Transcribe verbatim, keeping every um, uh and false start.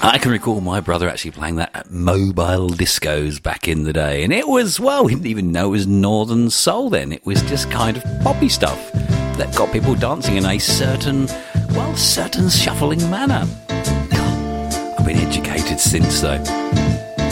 I can recall my brother actually playing that at mobile discos back in the day, and it was, well, we didn't even know it was Northern Soul then. It was just kind of poppy stuff that got people dancing in a certain, well, certain shuffling manner. God, I've been educated since, though.